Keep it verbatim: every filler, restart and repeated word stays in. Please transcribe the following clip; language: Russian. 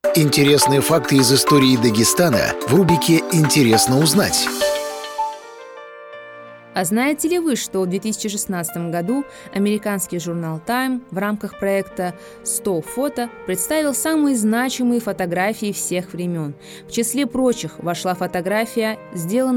Интересные факты из истории Дагестана в рубрике «Интересно узнать». А знаете ли вы, что в две тысячи шестнадцатом году американский журнал Time в рамках проекта сто фото представил самые значимые фотографии всех времен? В числе прочих вошла фотография, сделанная